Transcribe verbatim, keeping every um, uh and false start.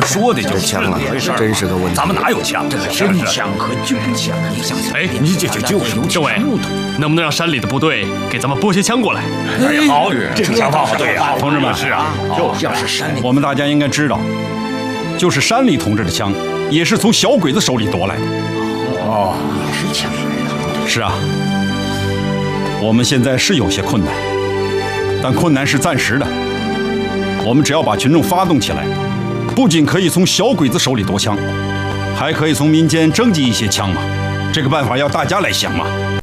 么说的就枪啊，真是个问题。 咱们哪有枪？ 这个真枪和旧枪，你想想， 哎， 你这这就是政委，能不能让山里的部队给咱们拨些枪过来？ 哎，好，这个想法好对啊， 同志们， 是啊， 要是山里， 我们大家应该知道，就是山里同志的枪，也是从小鬼子手里夺来的。 哦，也是枪。 是啊，我们现在是有些困难，但困难是暂时的。我们只要把群众发动起来，不仅可以从小鬼子手里夺枪，还可以从民间征集一些枪嘛。这个办法要大家来想嘛。